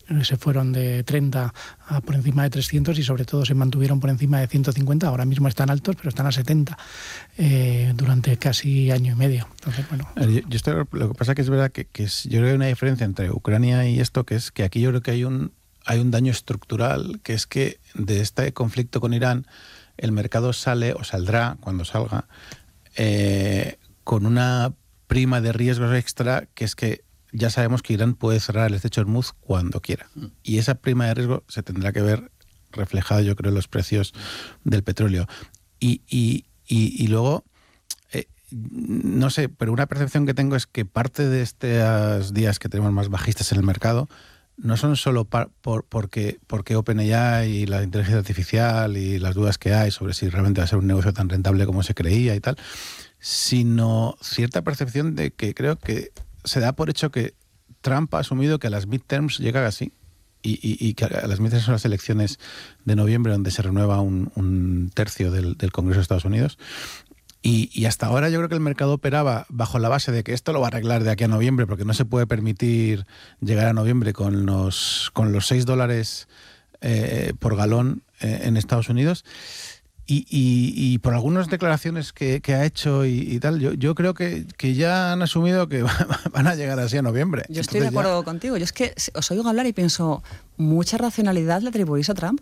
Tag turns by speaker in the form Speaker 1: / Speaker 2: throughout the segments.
Speaker 1: se fueron de 30 a por encima de 300 y sobre todo se mantuvieron por encima de 150. Ahora mismo están altos, pero están a 70 durante casi año y medio. Entonces, bueno.
Speaker 2: Lo que pasa es que es verdad que yo creo que hay una diferencia entre Ucrania y esto, que es que aquí yo creo que hay un daño estructural, que es que de este conflicto con Irán el mercado sale o saldrá cuando salga con una prima de riesgos extra, que es que ya sabemos que Irán puede cerrar el estrecho de Hormuz cuando quiera. Y esa prima de riesgo se tendrá que ver reflejada, yo creo, en los precios del petróleo. Y luego, no sé, pero una percepción que tengo es que parte de estos días que tenemos más bajistas en el mercado no son solo porque OpenAI y la inteligencia artificial y las dudas que hay sobre si realmente va a ser un negocio tan rentable como se creía y tal, sino cierta percepción de que creo que se da por hecho que Trump ha asumido que a las midterms llega así y que a las midterms son las elecciones de noviembre donde se renueva un tercio del Congreso de Estados Unidos. Y hasta ahora yo creo que el mercado operaba bajo la base de que esto lo va a arreglar de aquí a noviembre, porque no se puede permitir llegar a noviembre con los $6 por galón en Estados Unidos. Y por algunas declaraciones que ha hecho y tal, yo creo que ya han asumido que van a llegar así a noviembre.
Speaker 3: Yo estoy de acuerdo contigo. Yo es que os oigo hablar y pienso, mucha racionalidad le atribuís a Trump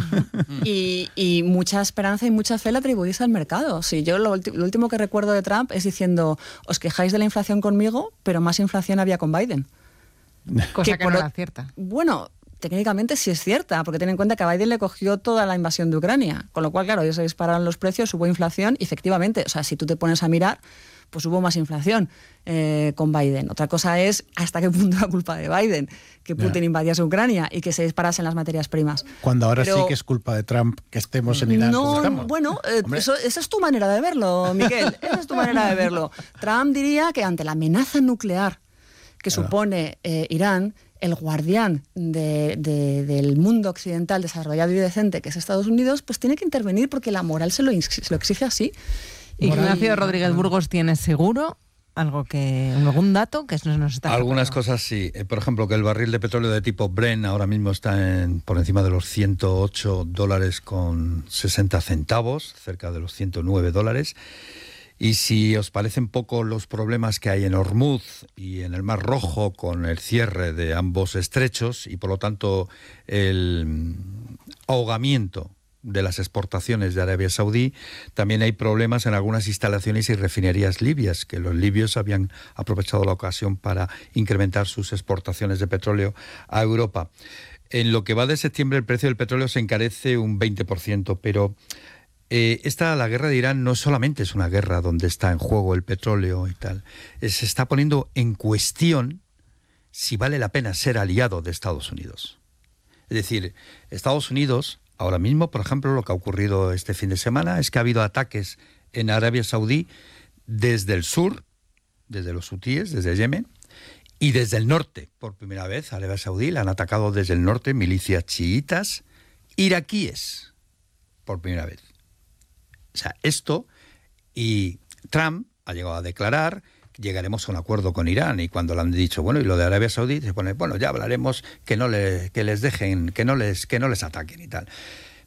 Speaker 3: y mucha esperanza y mucha fe le atribuís al mercado. Sí, yo lo último que recuerdo de Trump es diciendo, os quejáis de la inflación conmigo, pero más inflación había con Biden.
Speaker 4: Cosa que no era cierta.
Speaker 3: Bueno, técnicamente sí es cierta, porque ten en cuenta que a Biden le cogió toda la invasión de Ucrania, con lo cual, claro, ellos se dispararon los precios, hubo inflación, y efectivamente, o sea, si tú te pones a mirar, pues hubo más inflación con Biden. Otra cosa es hasta qué punto era culpa de Biden que Putin invadiese Ucrania y que se disparasen las materias primas.
Speaker 2: Cuando ahora sí que es culpa de Trump que estemos en Irán.
Speaker 3: No, bueno, esa es tu manera de verlo, Miguel, esa es tu manera de verlo. Trump diría que ante la amenaza nuclear que supone Irán, el guardián del mundo occidental desarrollado y decente, que es Estados Unidos, pues tiene que intervenir porque la moral se lo exige así.
Speaker 4: Ignacio Rodríguez Burgos tiene seguro algún dato que nos está
Speaker 5: algunas cosas sí. Por ejemplo, que el barril de petróleo de tipo Brent ahora mismo está por encima de los $108.60, cerca de los $109. Y si os parecen poco los problemas que hay en Hormuz y en el Mar Rojo con el cierre de ambos estrechos y por lo tanto el ahogamiento de las exportaciones de Arabia Saudí, también hay problemas en algunas instalaciones y refinerías libias, que los libios habían aprovechado la ocasión para incrementar sus exportaciones de petróleo a Europa. En lo que va de septiembre el precio del petróleo se encarece un 20%, pero la guerra de Irán no solamente es una guerra donde está en juego el petróleo y tal, se está poniendo en cuestión si vale la pena ser aliado de Estados Unidos. Es decir, Estados Unidos, ahora mismo, por ejemplo, lo que ha ocurrido este fin de semana es que ha habido ataques en Arabia Saudí desde el sur, desde los hutíes, desde Yemen, y desde el norte. Por primera vez, a Arabia Saudí la han atacado desde el norte milicias chiitas iraquíes, por primera vez. O sea, esto, y Trump ha llegado a declarar, llegaremos a un acuerdo con Irán, y cuando le han dicho, bueno, y lo de Arabia Saudí, se pone, bueno, ya hablaremos, que les dejen, que no les ataquen y tal.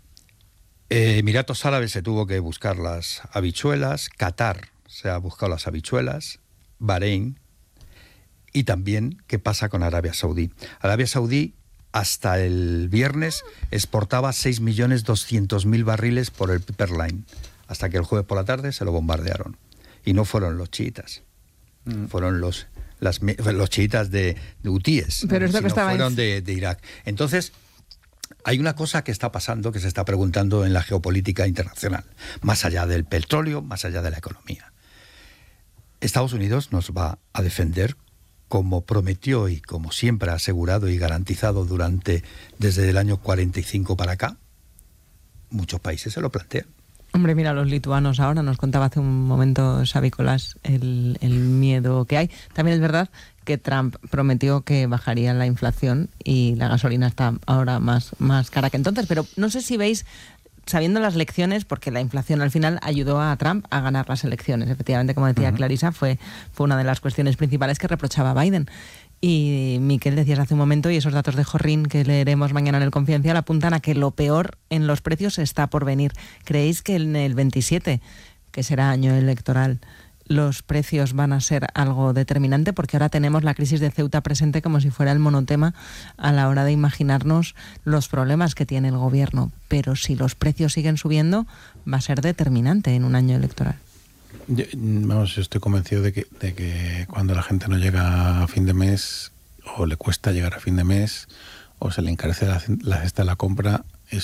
Speaker 5: Emiratos Árabes se tuvo que buscar las habichuelas, Qatar se ha buscado las habichuelas, Bahrein, y también qué pasa con Arabia Saudí. Arabia Saudí hasta el viernes exportaba 6.200.000 barriles por el pipeline, hasta que el jueves por la tarde se lo bombardearon. Y no fueron los chiitas, fueron los chiitas de hutíes,
Speaker 4: pero esto que
Speaker 5: fueron de Irak. Entonces, hay una cosa que está pasando, que se está preguntando en la geopolítica internacional, más allá del petróleo, más allá de la economía. Estados Unidos nos va a defender como prometió y como siempre ha asegurado y garantizado desde el año 45 para acá. Muchos países se lo plantean.
Speaker 4: Hombre, mira, los lituanos ahora, nos contaba hace un momento Xavi Colás el miedo que hay. También es verdad que Trump prometió que bajaría la inflación y la gasolina está ahora más cara que entonces, pero no sé si veis, sabiendo las lecciones, porque la inflación al final ayudó a Trump a ganar las elecciones. Efectivamente, como decía Clarisa, fue una de las cuestiones principales que reprochaba a Biden. Y Miquel, decías hace un momento, y esos datos de Jorrín que leeremos mañana en el Confidencial apuntan a que lo peor en los precios está por venir. ¿Creéis que en el 27, que será año electoral, los precios van a ser algo determinante? Porque ahora tenemos la crisis de Ceuta presente como si fuera el monotema a la hora de imaginarnos los problemas que tiene el gobierno. Pero si los precios siguen subiendo, va a ser determinante en un año electoral.
Speaker 2: Yo estoy convencido de que cuando la gente no llega a fin de mes, o le cuesta llegar a fin de mes, o se le encarece la cesta de la compra,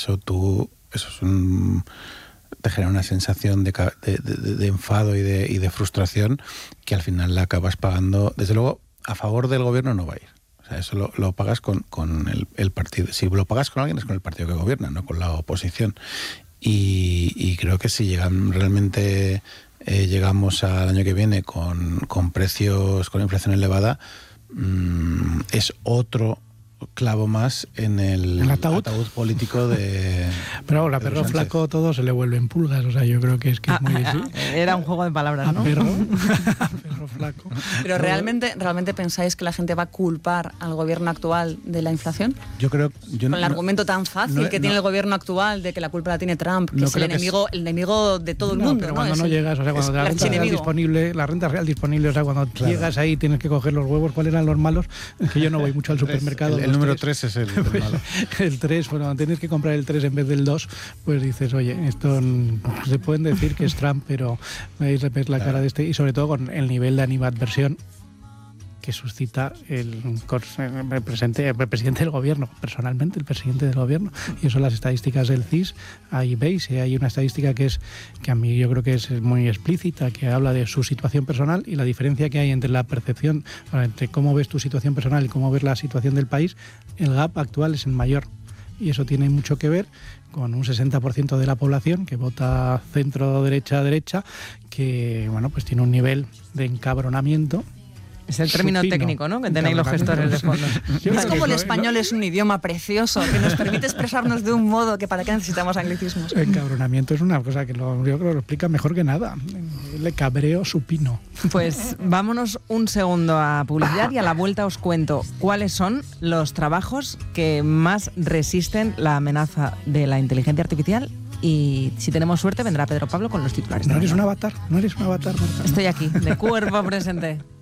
Speaker 2: te genera una sensación de enfado y de frustración que al final la acabas pagando. Desde luego, a favor del gobierno no va a ir. O sea, eso lo pagas con el partido. Si lo pagas con alguien es con el partido que gobierna, no con la oposición. Y creo que si realmente llegamos al año que viene con precios, con inflación elevada, es otro clavo más en el ataúd político de...
Speaker 1: Pero a perro flaco todo se le vuelven pulgas, o sea, yo creo que es muy difícil.
Speaker 4: Era un juego de palabras, ¿no?
Speaker 1: A perro flaco.
Speaker 3: Pero ¿realmente pensáis que la gente va a culpar al gobierno actual de la inflación?
Speaker 2: Yo creo...
Speaker 3: Con el argumento tan fácil que tiene el gobierno actual de que la culpa la tiene Trump, que es el enemigo de todo el mundo.
Speaker 1: Pero cuando no llegas, o sea, cuando la renta real disponible, o sea, cuando llegas ahí tienes que coger los huevos. ¿Cuáles eran los malos? Es que yo no voy mucho al supermercado.
Speaker 2: El número 3 es el malo.
Speaker 1: El 3, bueno, tienes que comprar el 3 en vez del 2, pues dices, oye, esto se pueden decir que es Trump, pero veis la cara de este, y sobre todo con el nivel de animadversión que suscita el presidente del gobierno, personalmente el presidente del gobierno. Y eso las estadísticas del CIS, ahí veis, hay una estadística que a mí yo creo que es muy explícita, que habla de su situación personal y la diferencia que hay entre la percepción, entre cómo ves tu situación personal y cómo ves la situación del país. El gap actual es el mayor. Y eso tiene mucho que ver con un 60% de la población que vota centro-derecha, que bueno, pues tiene un nivel de encabronamiento.
Speaker 4: Es el término técnico, ¿no? Que tenéis los gestores de fondo.
Speaker 3: Es como el español es un idioma precioso, que nos permite expresarnos de un modo que para qué necesitamos anglicismos.
Speaker 1: El encabronamiento es una cosa que yo creo que lo explica mejor que nada. El cabreo supino.
Speaker 4: Pues vámonos un segundo a publicidad y a la vuelta os cuento cuáles son los trabajos que más resisten la amenaza de la inteligencia artificial. Y si tenemos suerte vendrá Pedro Pablo con los titulares.
Speaker 1: ¿No eres un avatar? ¿No eres un avatar, Marta?
Speaker 4: Estoy aquí, de cuerpo presente.